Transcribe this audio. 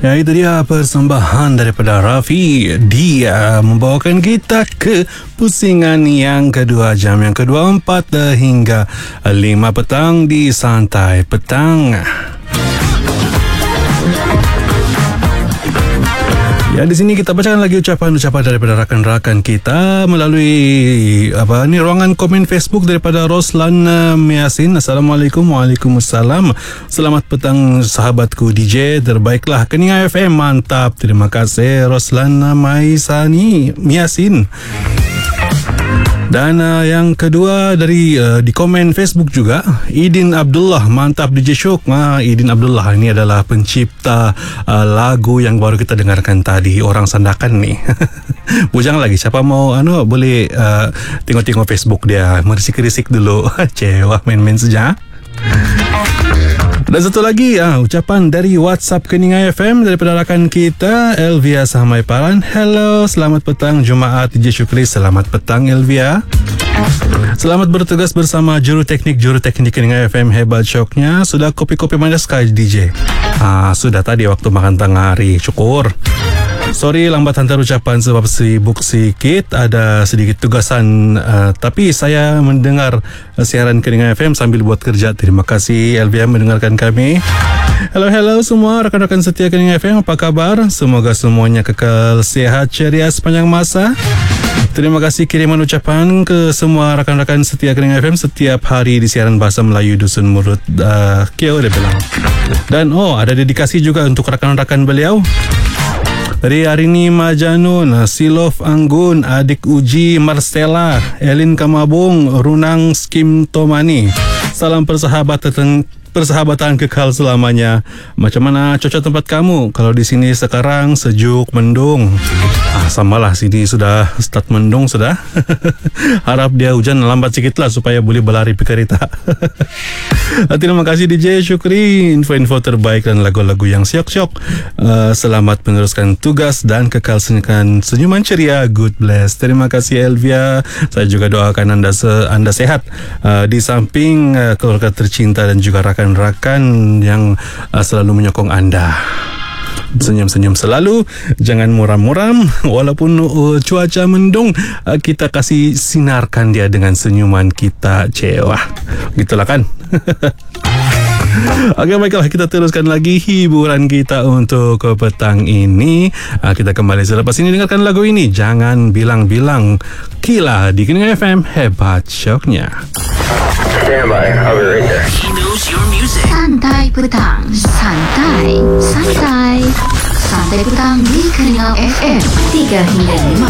Ya, itu dia persembahan daripada Raffi. Dia membawakan kita ke pusingan yang kedua, jam yang kedua 4 hingga 5 petang di Santai Petang. Ya, di sini kita bacakan lagi ucapan-ucapan daripada rakan-rakan kita melalui ruangan komen Facebook daripada Roslan Miasin. Assalamualaikum. Waalaikumsalam. Selamat petang sahabatku DJ terbaiklah Keninga FM. Mantap. Terima kasih Roslan Miasin. Dan yang kedua dari di komen Facebook juga, Idin Abdullah. Mantap DJ Syuk. Idin Abdullah ini adalah pencipta lagu yang baru kita dengarkan tadi, Orang Sandakan nih. Bujang lagi, siapa mau boleh tengok-tengok Facebook dia, merisik-risik dulu. Cewa main-main saja. Dan satu lagi ucapan dari WhatsApp Keninga FM daripada rakan kita Elvia Samaiparan. Hello, selamat petang Jumaat DJ Syukri. Selamat petang Elvia. Selamat bertugas bersama juru teknik Keninga FM. Hebat syoknya. Sudah kopi-kopi manis kah DJ? Sudah tadi waktu makan tengah hari. Syukur. Sorry lambat hantar ucapan sebab sibuk sikit, ada sedikit tugasan, tapi saya mendengar siaran Keninga FM sambil buat kerja. Terima kasih Elvia mendengarkan kami. Hello semua rakan-rakan setia Keninga FM, apa kabar? Semoga semuanya kekal sehat ceria sepanjang masa. Terima kasih kiriman ucapan ke semua rakan-rakan setia Keninga FM setiap hari di siaran bahasa Melayu Dusun Murut. Kyo dia bilang. Dan ada dedikasi juga untuk rakan-rakan beliau. Dari Arini Majanun, Silof Anggun, Adik Uji Marcella, Elin Kamabung, Runang Skim Tomani. Salam persahabatan kekal selamanya. Macam mana cuaca tempat kamu? Kalau di sini sekarang sejuk mendung. Samalah sini sudah start mendung sudah. Harap dia hujan lambat sikit lah supaya boleh berlari ke kereta. Terima kasih DJ Syukri, info-info terbaik dan lagu-lagu yang syok-syok. Selamat meneruskan tugas dan kekal senyuman ceria. Good bless. Terima kasih Elvia. Saya juga doakan anda sehat, di samping keluarga tercinta dan juga rakan-rakan yang selalu menyokong anda. Senyum-senyum selalu, jangan muram-muram. Walaupun cuaca mendung, kita kasih sinarkan dia dengan senyuman kita. Cewa, gitulah kan. Oke, baiklah, kita teruskan lagi hiburan kita untuk petang ini. Kita kembali selepas ini, dengarkan lagu ini, Jangan Bilang-Bilang. Kila di Keninga FM, hebat syoknya. Stand by, I'll be right there. He knows your music. Santai Petang, santai Petang di Keninga FM 3 hingga 5.